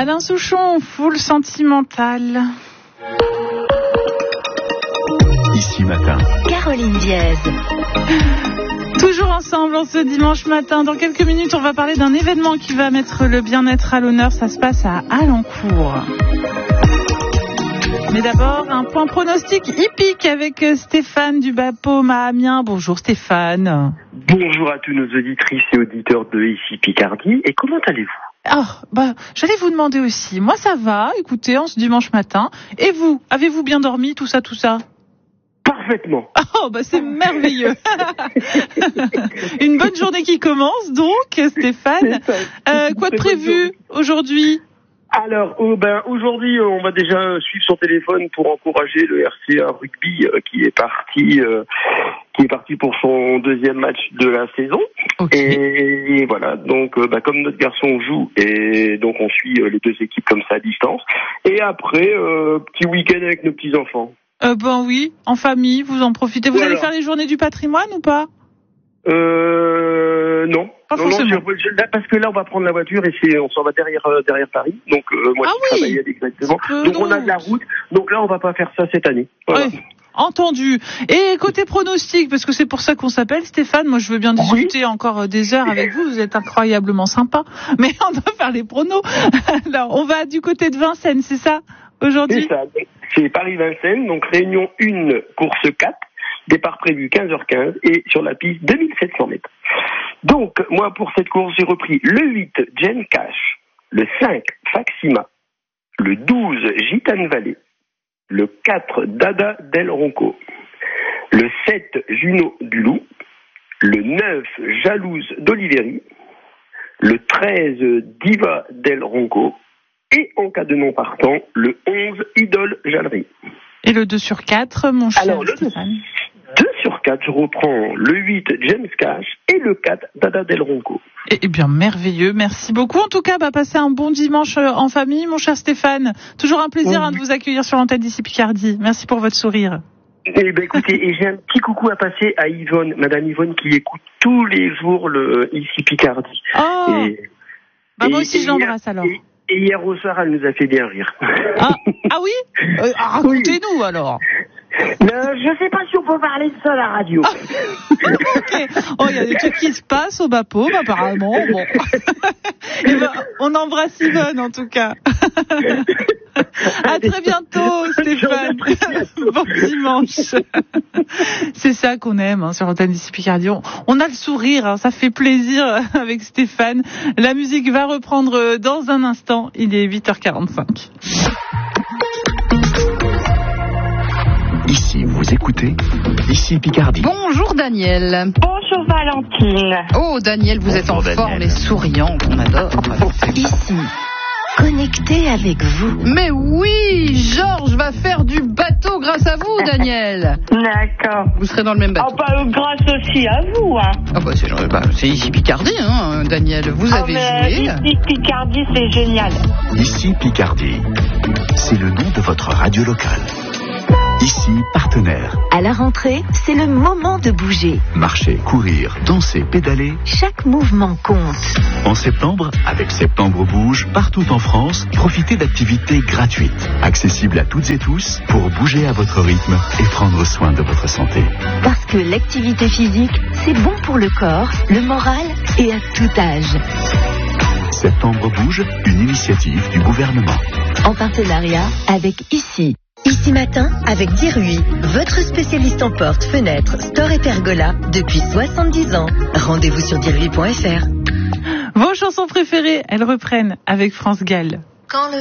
Alain Souchon, full sentimental. Ici matin. Caroline Diaz. Toujours ensemble en ce dimanche matin. Dans quelques minutes, on va parler d'un événement qui va mettre le bien-être à l'honneur. Ça se passe à Alencourt. Mais d'abord, un point pronostic hippique avec Stéphane du Bapaume à Amiens. Bonjour Stéphane. Bonjour à tous nos auditrices et auditeurs de Ici Picardie. Et comment allez-vous ? J'allais vous demander aussi. Moi, ça va, écoutez, en ce dimanche matin. Et vous, avez-vous bien dormi, tout ça ? Parfaitement. C'est merveilleux. Une bonne journée qui commence, donc, Stéphane. Quoi de prévu aujourd'hui ? Alors, aujourd'hui, on va déjà suivre son téléphone pour encourager le RCA Rugby qui est parti pour son deuxième match de la saison. Okay. Et voilà, donc comme notre garçon joue, et donc on suit les deux équipes comme ça à distance. Et après, petit week-end avec nos petits-enfants. Oui, en famille, vous en profitez. Vous allez faire les journées du patrimoine ou pas ? Non. Pas non, forcément. Parce que là, on va prendre la voiture et on s'en va derrière Paris. Donc, moi, je travaille exactement. Donc, on a de la route. Donc là, on va pas faire ça cette année. Voilà. Oui. Entendu. Et côté pronostic, parce que c'est pour ça qu'on s'appelle, Stéphane, moi je veux bien discuter encore des heures avec vous êtes incroyablement sympa, mais on doit faire les pronos. Alors, on va du côté de Vincennes, c'est ça, aujourd'hui ? C'est ça, c'est Paris-Vincennes, donc réunion 1, course 4, départ prévu 15h15 et sur la piste 2700 mètres. Donc, moi pour cette course, j'ai repris le 8, Jen Cash, le 5, Faxima, le 12, Gitane Valley, le 4, Dada del Ronco, le 7, Juno du Loup, le 9, Jalouse d'Oliveri, le 13, Diva del Ronco, et en cas de non partant, le 11, Idole Jallerie. Et le 2 sur 4, mon cher Stéphane ? 2 sur 4, je reprends le 8, James Cash, et le 4, Dada del Ronco. Eh bien, merveilleux. Merci beaucoup. En tout cas, passez un bon dimanche en famille, mon cher Stéphane. Toujours un plaisir de vous accueillir sur l'antenne d'Ici Picardie. Merci pour votre sourire. Écoutez, et j'ai un petit coucou à passer à Yvonne, Madame Yvonne, qui écoute tous les jours le Ici Picardie. Moi aussi, je l'embrasse alors. Et hier au soir, elle nous a fait bien rire. Ah oui racontez-nous alors. Je sais pas si on peut parler de ça à la radio. Ok. Il y a des trucs qui se passent au Bapaume, apparemment. Bon. On embrasse Yvonne, en tout cas. À très bientôt, Stéphane. Bon dimanche. C'est ça qu'on aime sur l'antenne d'Ici Picardie. On a le sourire, ça fait plaisir avec Stéphane. La musique va reprendre dans un instant. Il est 8h45. Ici, vous écoutez Ici Picardie. Bonjour Daniel. Bonjour Valentine. Oh Daniel, vous êtes en forme et souriant, on adore. Ici, connecté avec vous. Mais oui, Georges va faire du bateau grâce à vous, Daniel. D'accord. Vous serez dans le même bateau. Grâce aussi à vous, hein. C'est Ici Picardie, hein, Daniel. Vous avez joué. Ici Picardie, c'est génial. Ici Picardie, c'est le nom de votre radio locale. Ici, partenaire. À la rentrée, c'est le moment de bouger. Marcher, courir, danser, pédaler. Chaque mouvement compte. En septembre, avec Septembre Bouge, partout en France, profitez d'activités gratuites, accessibles à toutes et tous, pour bouger à votre rythme et prendre soin de votre santé. Parce que l'activité physique, c'est bon pour le corps, le moral et à tout âge. Septembre Bouge, une initiative du gouvernement. En partenariat avec Ici. Ici Matin avec Dirui, votre spécialiste en portes, fenêtres, store et pergola depuis 70 ans. Rendez-vous sur dirui.fr. Vos chansons préférées, elles reprennent avec France Gall. Quand le